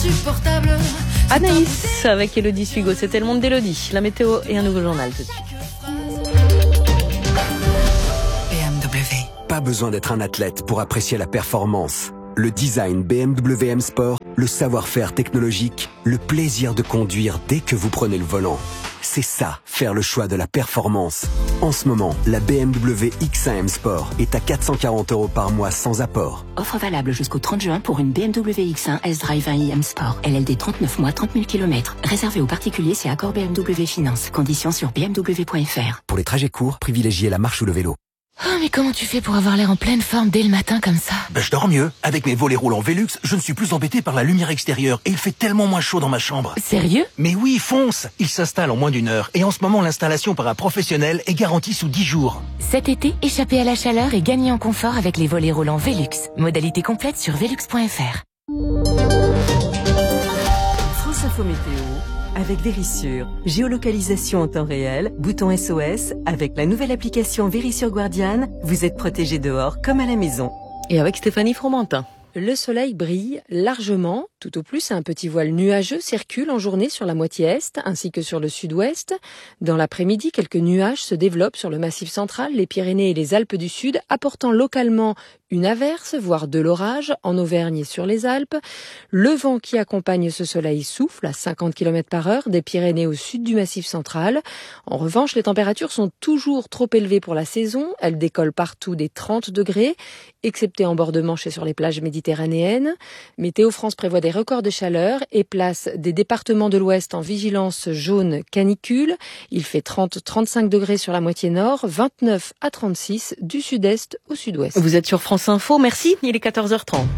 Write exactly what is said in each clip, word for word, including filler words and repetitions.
insupportable. Anaïs avec Elodie Suigo, c'était le monde d'Elodie. La météo et un nouveau journal tout de suite. B M W. Pas besoin d'être un athlète pour apprécier la performance. Le design B M W M Sport, le savoir-faire technologique, le plaisir de conduire dès que vous prenez le volant. C'est ça, faire le choix de la performance. En ce moment, la B M W X un M Sport est à quatre cent quarante euros par mois sans apport. Offre valable jusqu'au trente juin pour une B M W X un S-Drive un i M Sport. L L D trente-neuf mois, trente mille kilomètres. Réservé aux particuliers, c'est accord B M W Finance. Conditions sur b m w point f r. Pour les trajets courts, privilégiez la marche ou le vélo. Oh, mais comment tu fais pour avoir l'air en pleine forme dès le matin comme ça? Ben, je dors mieux. Avec mes volets roulants Velux, je ne suis plus embêté par la lumière extérieure et il fait tellement moins chaud dans ma chambre. Sérieux? Mais oui, fonce! Il s'installe en moins d'une heure et en ce moment, l'installation par un professionnel est garantie sous dix jours. Cet été, échappez à la chaleur et gagnez en confort avec les volets roulants Velux. Modalité complète sur velux point f r. France Info Météo avec Vérissure. Géolocalisation en temps réel, bouton S O S. Avec la nouvelle application Vérissure Guardian, vous êtes protégé dehors comme à la maison. Et avec Stéphanie Fromentin. Le soleil brille largement, tout au plus un petit voile nuageux circule en journée sur la moitié est ainsi que sur le sud-ouest. Dans l'après-midi, quelques nuages se développent sur le massif central, les Pyrénées et les Alpes du Sud, apportant localement une averse, voire de l'orage, en Auvergne et sur les Alpes. Le vent qui accompagne ce soleil souffle à cinquante kilomètres par heure des Pyrénées au sud du massif central. En revanche, les températures sont toujours trop élevées pour la saison. Elles décollent partout des trente degrés, excepté en bord de Manche et sur les plages méditerranéennes. Météo France prévoit des records de chaleur et place des départements de l'Ouest en vigilance jaune canicule. Il fait trente à trente-cinq degrés sur la moitié nord, vingt-neuf à trente-six du sud-est au sud-ouest. Vous êtes sur France Info, merci, il est quatorze heures trente.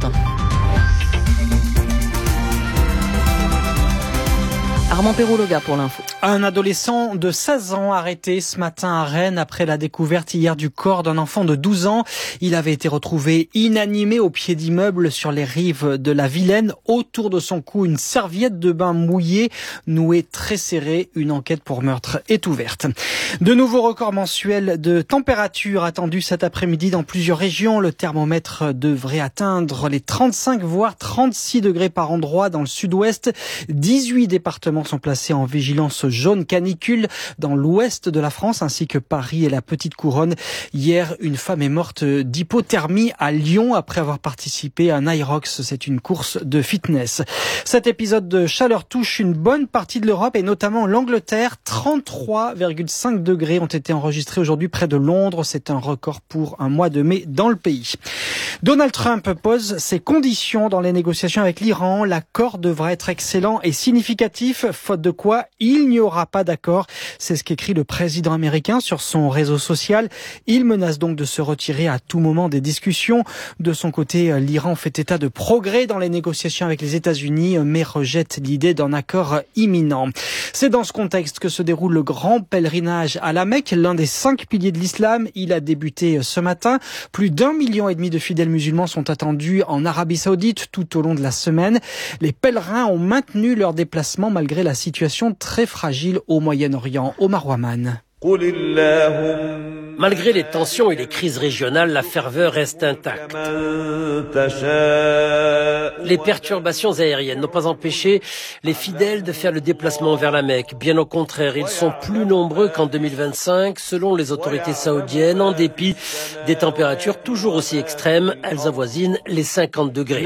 Armand Perrault-Loga pour l'info. Un adolescent de seize ans arrêté ce matin à Rennes après la découverte hier du corps d'un enfant de douze ans. Il avait été retrouvé inanimé au pied d'immeubles sur les rives de la Vilaine. Autour de son cou, une serviette de bain mouillée, nouée très serrée. Une enquête pour meurtre est ouverte. De nouveaux records mensuels de température attendus cet après-midi dans plusieurs régions. Le thermomètre devrait atteindre les trente-cinq voire trente-six degrés par endroit dans le sud-ouest. dix-huit départements sont placés en vigilance jaune canicule dans l'ouest de la France ainsi que Paris et la Petite Couronne. Hier, une femme est morte d'hypothermie à Lyon après avoir participé à un Irox. C'est une course de fitness. Cet épisode de chaleur touche une bonne partie de l'Europe et notamment l'Angleterre. trente-trois virgule cinq degrés ont été enregistrés aujourd'hui près de Londres. C'est un record pour un mois de mai dans le pays. Donald Trump pose ses conditions dans les négociations avec l'Iran. L'accord devra être excellent et significatif, faute de quoi il n'y aura pas d'accord. C'est ce qu'écrit le président américain sur son réseau social. Il menace donc de se retirer à tout moment des discussions. De son côté, l'Iran fait état de progrès dans les négociations avec les États-Unis, mais rejette l'idée d'un accord imminent. C'est dans ce contexte que se déroule le grand pèlerinage à la Mecque, l'un des cinq piliers de l'islam. Il a débuté ce matin. Plus d'un million et demi de fidèles musulmans sont attendus en Arabie Saoudite tout au long de la semaine. Les pèlerins ont maintenu leur déplacement malgré la situation très fragile au Moyen-Orient. Omar Waman. Malgré les tensions et les crises régionales, la ferveur reste intacte. Les perturbations aériennes n'ont pas empêché les fidèles de faire le déplacement vers la Mecque. Bien au contraire, ils sont plus nombreux qu'en deux mille vingt-cinq, selon les autorités saoudiennes, en dépit des températures toujours aussi extrêmes. Elles avoisinent les cinquante degrés.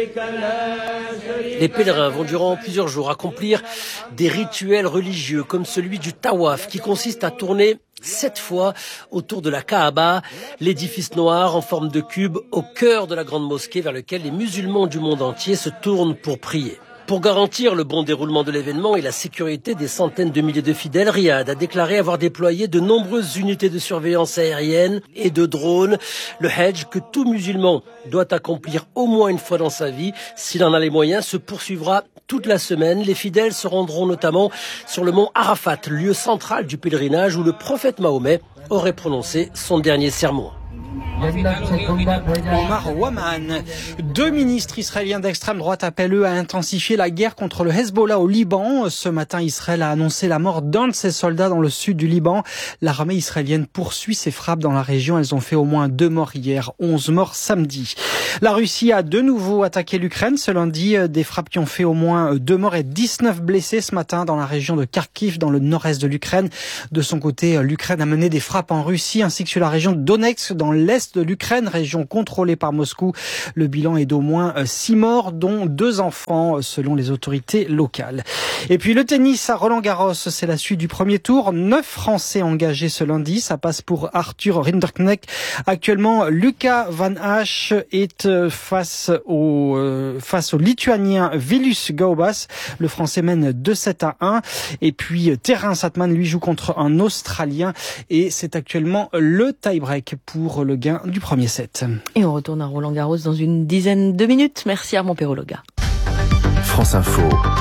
Les pèlerins vont durant plusieurs jours accomplir des rituels religieux comme celui du tawaf qui consiste à tourner sept fois autour de la Kaaba, l'édifice noir en forme de cube au cœur de la grande mosquée vers lequel les musulmans du monde entier se tournent pour prier. Pour garantir le bon déroulement de l'événement et la sécurité des centaines de milliers de fidèles, Riyad a déclaré avoir déployé de nombreuses unités de surveillance aérienne et de drones. Le Hajj, que tout musulman doit accomplir au moins une fois dans sa vie, s'il en a les moyens, se poursuivra toute la semaine. Les fidèles se rendront notamment sur le mont Arafat, lieu central du pèlerinage où le prophète Mahomet aurait prononcé son dernier sermon. Omar Waman. Deux ministres israéliens d'extrême droite appellent eux à intensifier la guerre contre le Hezbollah au Liban. Ce matin, Israël a annoncé la mort d'un de ses soldats dans le sud du Liban. L'armée israélienne poursuit ses frappes dans la région. Elles ont fait au moins deux morts hier, onze morts samedi. La Russie a de nouveau attaqué l'Ukraine ce lundi. Des frappes qui ont fait au moins deux morts et dix-neuf blessés ce matin dans la région de Kharkiv, dans le nord-est de l'Ukraine. De son côté, l'Ukraine a mené des frappes en Russie ainsi que sur la région de Donetsk, dans l'est de l'Ukraine, région contrôlée par Moscou. Le bilan est d'au moins six morts, dont deux enfants, selon les autorités locales. Et puis le tennis à Roland-Garros, c'est la suite du premier tour. Neuf Français engagés ce lundi. Ça passe pour Arthur Rinderknecht. Actuellement, Lucas Van Hache est face au, euh, face au Lituanien Vilius Gaubas. Le Français mène deux sept à un. Et puis Terence Atman, lui, joue contre un Australien. Et c'est actuellement le tie-break pour le gain du premier set. Et on retourne à Roland-Garros dans une dizaine de minutes. Merci Armand Perrologa. France Info,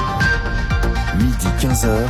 midi quinze heures.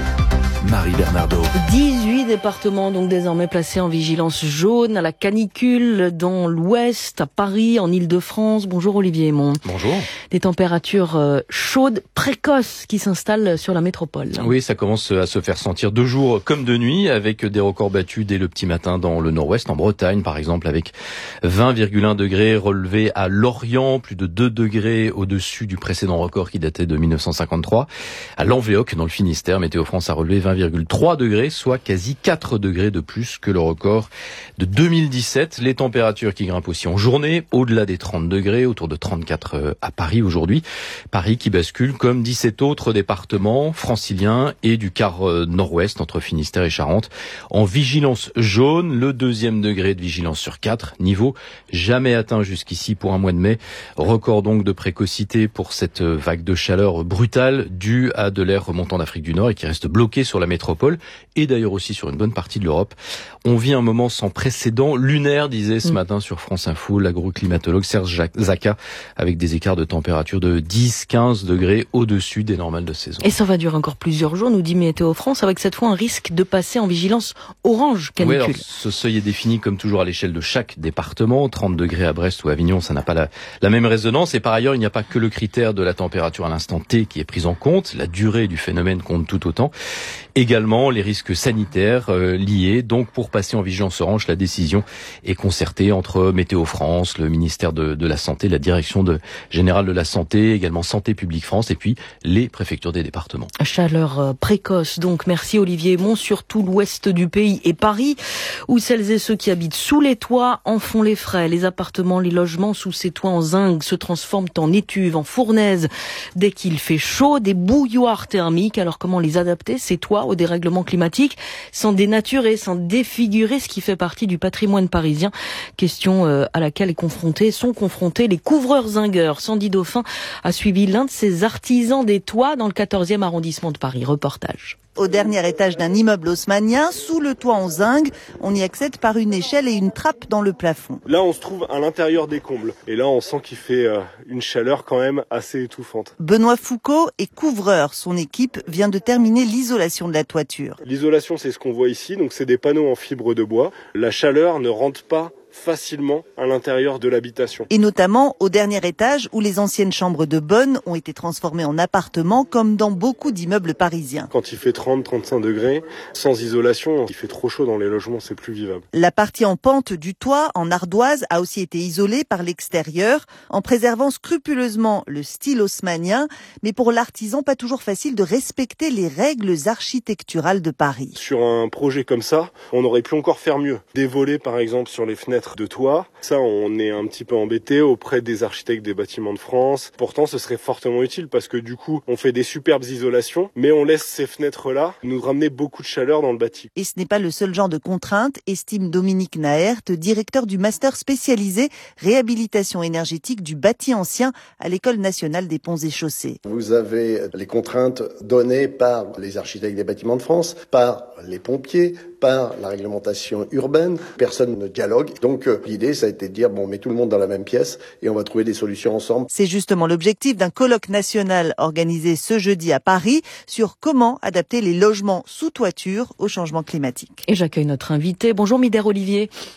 Marie Bernardo. dix-huit départements donc désormais placés en vigilance jaune à la canicule dans l'ouest, à Paris, en Île-de-France. Bonjour Olivier Aymon. Bonjour. Des températures euh, chaudes, précoces qui s'installent sur la métropole. Oui, ça commence à se faire sentir de jour comme de nuit, avec des records battus dès le petit matin dans le nord-ouest, en Bretagne par exemple, avec vingt virgule un degrés relevés à Lorient, plus de deux degrés au-dessus du précédent record qui datait de mille neuf cent cinquante-trois. À Lanvéoc, dans le Finistère, Météo France a relevé vingt virgule trois degrés, soit quasi quatre degrés de plus que le record de deux mille dix-sept. Les températures qui grimpent aussi en journée, au-delà des trente degrés, autour de trente-quatre à Paris aujourd'hui. Paris qui bascule comme dix-sept autres départements franciliens et du quart nord-ouest entre Finistère et Charente en vigilance jaune, le deuxième degré de vigilance sur quatre, niveau jamais atteint jusqu'ici pour un mois de mai. Record donc de précocité pour cette vague de chaleur brutale due à de l'air remontant d'Afrique du Nord et qui reste bloqué sur la métropole et d'ailleurs aussi sur une bonne partie de l'Europe. On vit un moment sans précédent lunaire, disait ce mmh. matin sur France Info l'agroclimatologue Serge Zaka, avec des écarts de température de dix à quinze degrés au-dessus des normales de saison. Et ça va durer encore plusieurs jours, nous dit Météo France, avec cette fois un risque de passer en vigilance orange canicule. Oui, alors, ce seuil est défini comme toujours à l'échelle de chaque département. trente degrés à Brest ou Avignon, ça n'a pas la, la même résonance. Et par ailleurs, il n'y a pas que le critère de la température à l'instant T qui est pris en compte. La durée du phénomène compte tout autant. Également, les risques sanitaires euh, liés. Donc, pour passer en vigilance orange, la décision est concertée entre Météo France, le ministère de, de la Santé, la direction de, générale de la Santé, également Santé publique France, et puis les préfectures des départements. Chaleur euh, précoce, donc. Merci Olivier Aymon, surtout l'ouest du pays et Paris, où celles et ceux qui habitent sous les toits en font les frais. Les appartements, les logements sous ces toits en zinc se transforment en étuves, en fournaises. Dès qu'il fait chaud, des bouilloires thermiques. Alors comment les adapter, ces toits, au dérèglement climatique, sans dénaturer, sans défigurer ce qui fait partie du patrimoine parisien? Question euh, à laquelle est confronté, sont confrontés les couvreurs zingueurs. Sandy Dauphin a suivi l'un de ces artisans des toits dans le quatorzième arrondissement de Paris. Reportage. Au dernier étage d'un immeuble haussmannien, sous le toit en zinc, on y accède par une échelle et une trappe dans le plafond. Là, on se trouve à l'intérieur des combles. Et là, on sent qu'il fait euh, une chaleur quand même assez étouffante. Benoît Foucault est couvreur. Son équipe vient de terminer l'isolation de la toiture. L'isolation, c'est ce qu'on voit ici. Donc, c'est des panneaux en fibre de bois. La chaleur ne rentre pas facilement à l'intérieur de l'habitation. Et notamment au dernier étage où les anciennes chambres de bonne ont été transformées en appartements comme dans beaucoup d'immeubles parisiens. Quand il fait trente à trente-cinq degrés, sans isolation, il fait trop chaud dans les logements, c'est plus vivable. La partie en pente du toit, en ardoise, a aussi été isolée par l'extérieur en préservant scrupuleusement le style haussmannien. Mais pour l'artisan, pas toujours facile de respecter les règles architecturales de Paris. Sur un projet comme ça, on aurait pu encore faire mieux. Des volets par exemple sur les fenêtres de toit. Ça, on est un petit peu embêté auprès des architectes des bâtiments de France. Pourtant, ce serait fortement utile parce que du coup, on fait des superbes isolations, mais on laisse ces fenêtres-là nous ramener beaucoup de chaleur dans le bâti. Et ce n'est pas le seul genre de contrainte, estime Dominique Naert, directeur du master spécialisé réhabilitation énergétique du bâti ancien à l'École nationale des ponts et chaussées. Vous avez les contraintes données par les architectes des bâtiments de France, par les pompiers, par la réglementation urbaine. Personne ne dialogue. Donc euh, l'idée, ça a été de dire, bon, on met tout le monde dans la même pièce et on va trouver des solutions ensemble. C'est justement l'objectif d'un colloque national organisé ce jeudi à Paris sur comment adapter les logements sous toiture au changement climatique. Et j'accueille notre invité. Bonjour Mider Olivier.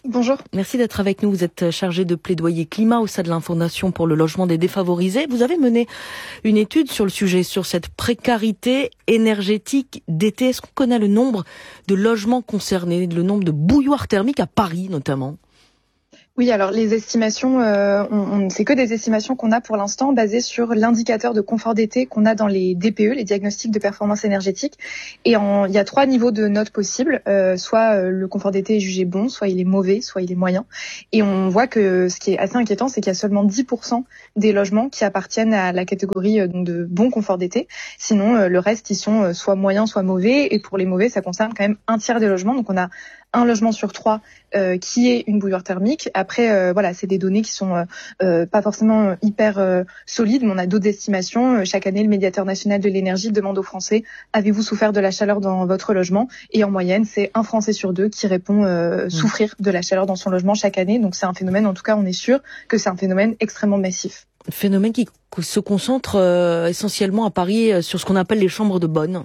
Bonjour. Merci d'être avec nous. Vous êtes chargé de plaidoyer climat au sein de la Fondation pour le logement des défavorisés. Vous avez mené une étude sur le sujet, sur cette précarité énergétique d'été. Est-ce qu'on connaît le nombre de logements concernés, le nombre de bouilloires thermiques à Paris notamment ? Oui, alors les estimations, euh, on, on, c'est que des estimations qu'on a pour l'instant basées sur l'indicateur de confort d'été qu'on a dans les D P E, les diagnostics de performance énergétique. Et en, il y a trois niveaux de notes possibles. Euh, soit euh, le confort d'été est jugé bon, soit il est mauvais, soit il est moyen. Et on voit que ce qui est assez inquiétant, c'est qu'il y a seulement dix pour cent des logements qui appartiennent à la catégorie euh, donc de bon confort d'été. Sinon, euh, le reste, ils sont euh, soit moyens, soit mauvais. Et pour les mauvais, ça concerne quand même un tiers des logements. Donc on a un logement sur trois euh, qui est une bouilloire thermique. Après, euh, voilà, c'est des données qui sont euh, euh, pas forcément hyper euh, solides, mais on a d'autres estimations. Euh, chaque année, le médiateur national de l'énergie demande aux Français « Avez-vous souffert de la chaleur dans votre logement ?» Et en moyenne, c'est un Français sur deux qui répond euh, mmh. souffrir de la chaleur dans son logement chaque année. Donc c'est un phénomène, en tout cas, on est sûr que c'est un phénomène extrêmement massif. Phénomène qui se concentre euh, essentiellement à Paris euh, sur ce qu'on appelle les chambres de bonne.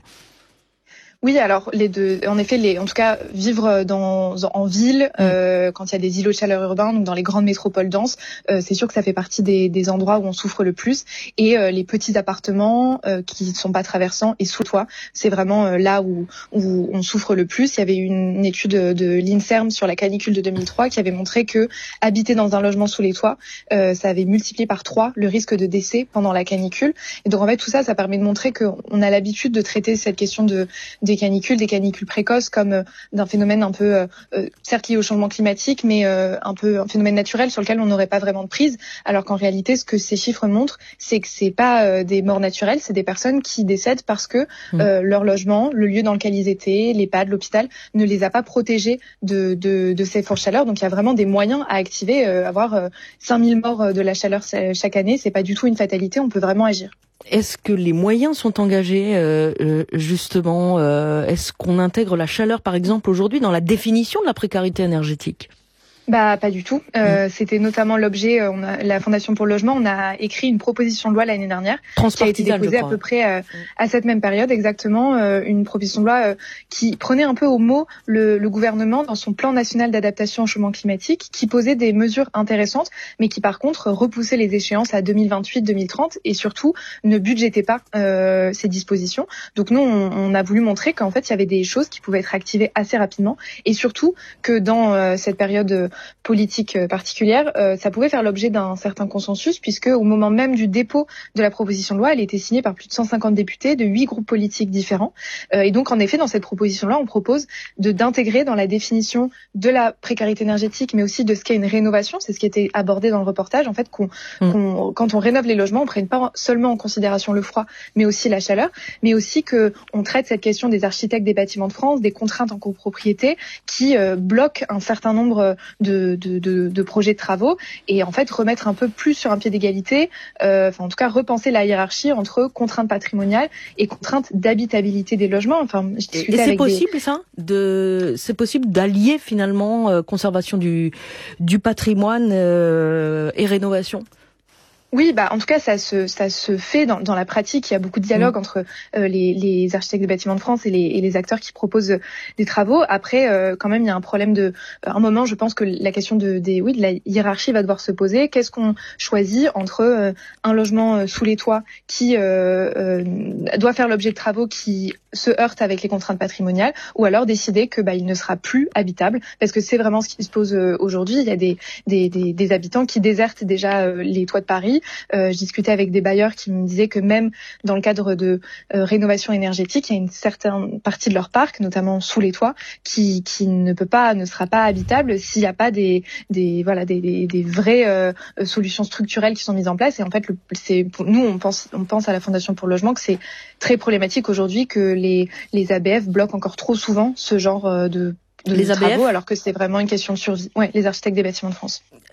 Oui, alors les deux, en effet, les, en tout cas, vivre dans en ville, euh, quand il y a des îlots de chaleur urbains, donc dans les grandes métropoles denses, euh, c'est sûr que ça fait partie des, des endroits où on souffre le plus. Et euh, les petits appartements euh, qui ne sont pas traversants et sous toit, c'est vraiment euh, là où, où on souffre le plus. Il y avait une, une étude de l'INSERM sur la canicule de deux mille trois qui avait montré que habiter dans un logement sous les toits, euh, ça avait multiplié par trois le risque de décès pendant la canicule. Et donc en fait, tout ça, ça permet de montrer qu'on a l'habitude de traiter cette question de, de des canicules, des canicules précoces comme euh, d'un phénomène un peu, euh, certes lié au changement climatique, mais euh, un peu un phénomène naturel sur lequel on n'aurait pas vraiment de prise. Alors qu'en réalité, ce que ces chiffres montrent, c'est que c'est pas euh, des morts naturelles, c'est des personnes qui décèdent parce que euh, leur logement, le lieu dans lequel ils étaient, l'EHPAD, l'hôpital, ne les a pas protégés de, de, de ces fortes chaleurs. Donc il y a vraiment des moyens à activer. Euh, avoir euh, cinq mille morts de la chaleur chaque année, c'est pas du tout une fatalité. On peut vraiment agir. Est-ce que les moyens sont engagés euh, justement euh, Est-ce qu'on intègre la chaleur, par exemple, aujourd'hui dans la définition de la précarité énergétique ? Bah pas du tout. Euh, mmh. C'était notamment l'objet. On a, la Fondation pour le logement, on a écrit une proposition de loi l'année dernière qui a été déposée à peu près euh, mmh. à cette même période exactement. Euh, une proposition de loi euh, qui prenait un peu au mot le, le gouvernement dans son plan national d'adaptation au changement climatique, qui posait des mesures intéressantes, mais qui par contre repoussait les échéances à deux mille vingt-huit deux mille trente et surtout ne budgétait pas euh, ces dispositions. Donc nous, on, on a voulu montrer qu'en fait il y avait des choses qui pouvaient être activées assez rapidement et surtout que dans euh, cette période politique particulière, euh, ça pouvait faire l'objet d'un certain consensus puisque au moment même du dépôt de la proposition de loi, elle était signée par plus de cent cinquante députés de huit groupes politiques différents. Euh, et donc en effet, dans cette proposition de loi, on propose de d'intégrer dans la définition de la précarité énergétique, mais aussi de ce qu'est une rénovation, c'est ce qui était abordé dans le reportage, en fait, qu'on, mmh. qu'on quand on rénove les logements, on prenne pas seulement en considération le froid, mais aussi la chaleur, mais aussi que on traite cette question des architectes des bâtiments de France, des contraintes en copropriété qui euh, bloquent un certain nombre De, de, de, de projets de travaux et en fait remettre un peu plus sur un pied d'égalité, euh, enfin en tout cas repenser la hiérarchie entre contraintes patrimoniales et contraintes d'habitabilité des logements. Enfin, je discutais et c'est avec possible des... ça de c'est possible d'allier finalement euh, conservation du du patrimoine euh, et rénovation. Oui, bah en tout cas ça se ça se fait dans dans la pratique. Il y a beaucoup de dialogue mmh. entre euh, les les architectes des bâtiments de France et les et les acteurs qui proposent des travaux. Après, euh, quand même, il y a un problème de à un moment. Je pense que la question de des oui de la hiérarchie va devoir se poser. Qu'est-ce qu'on choisit entre euh, un logement euh, sous les toits qui euh, euh, doit faire l'objet de travaux qui se heurtent avec les contraintes patrimoniales, ou alors décider que bah il ne sera plus habitable, parce que c'est vraiment ce qui se pose euh, aujourd'hui. Il y a des des des, des habitants qui désertent déjà euh, les toits de Paris. Euh, je discutais avec des bailleurs qui me disaient que même dans le cadre de euh, rénovation énergétique, il y a une certaine partie de leur parc, notamment sous les toits, qui qui ne peut pas, ne sera pas habitable s'il n'y a pas des des voilà des des, des vraies euh, solutions structurelles qui sont mises en place. Et en fait, le, c'est pour nous on pense on pense à la Fondation pour le logement que c'est très problématique aujourd'hui que les les A B F bloquent encore trop souvent ce genre de de les travaux, A B F alors que c'est vraiment une question de survie. Ouais, les architectes des bâtiments de France.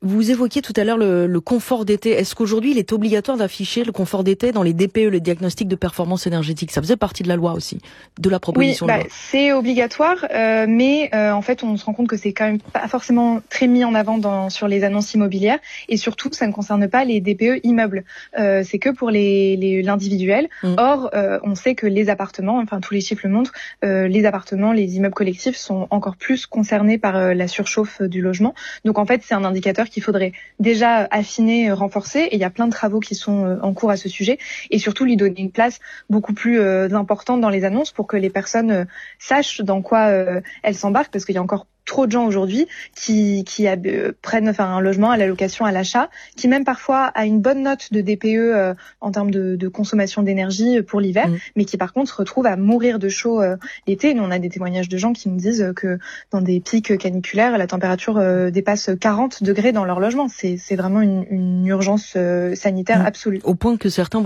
Vous évoquiez tout à l'heure le, le confort d'été. Est-ce qu'aujourd'hui, il est obligatoire d'afficher le confort d'été dans les D P E, les diagnostics de performance énergétique? Ça faisait partie de la loi aussi, de la proposition oui, de bah, loi. C'est obligatoire, euh, mais euh, en fait, on se rend compte que c'est quand même pas forcément très mis en avant dans, sur les annonces immobilières, et surtout, ça ne concerne pas les D P E immeubles. Euh, c'est que pour les, les l'individuel. Mmh. Or, euh, on sait que les appartements, enfin tous les chiffres le montrent, euh, les appartements, les immeubles collectifs sont encore plus concernés par euh, la surchauffe du logement. Donc en fait, c'est un indicateur qu'il faudrait déjà affiner, renforcer, et il y a plein de travaux qui sont en cours à ce sujet, et surtout lui donner une place beaucoup plus euh, importante dans les annonces pour que les personnes euh, sachent dans quoi euh, elles s'embarquent, parce qu'il y a encore trop de gens aujourd'hui qui qui euh, prennent enfin un logement à la location, à l'achat, qui même parfois a une bonne note de D P E euh, en termes de, de consommation d'énergie pour l'hiver, mmh. mais qui par contre se retrouvent à mourir de chaud euh, l'été. Nous on a des témoignages de gens qui nous disent que dans des pics caniculaires, la température euh, dépasse quarante degrés dans leur logement. C'est c'est vraiment une, une urgence euh, sanitaire mmh. absolue. Au point que certains